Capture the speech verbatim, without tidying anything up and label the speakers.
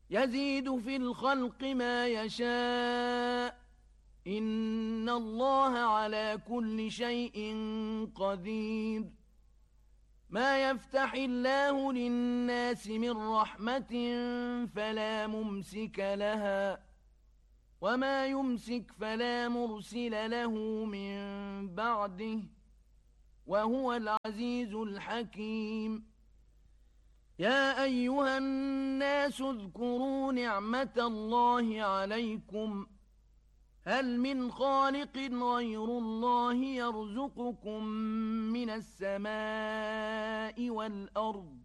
Speaker 1: يزيد في الخلق ما يشاء إن الله على كل شيء قدير. ما يفتح الله للناس من رحمة فلا ممسك لها وما يمسك فلا مرسل له من بعده وهو العزيز الحكيم. يا أيها الناس اذكروا نعمة الله عليكم هل من خالق غير الله يرزقكم من السماء والأرض